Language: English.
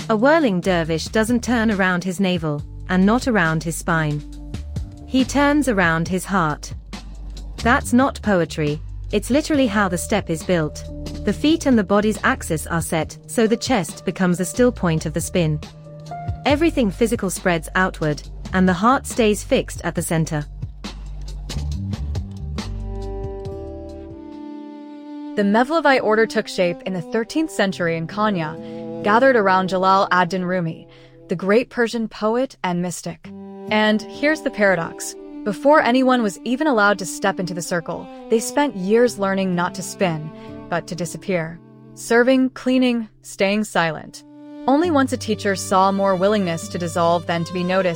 A whirling dervish doesn't turn around his navel, and not around his spine. He turns around his heart. That's not poetry, it's literally how the step is built. The feet and the body's axis are set, so the chest becomes the still point of the spin. Everything physical spreads outward, and the heart stays fixed at the center. The Mevlevi order took shape in the 13th century in Konya, gathered around Jalal ad-Din Rumi, the great Persian poet and mystic. And here's the paradox. Before anyone was even allowed to step into the circle, they spent years learning not to spin, but to disappear. Serving, cleaning, staying silent. Only once a teacher saw more willingness to dissolve than to be noticed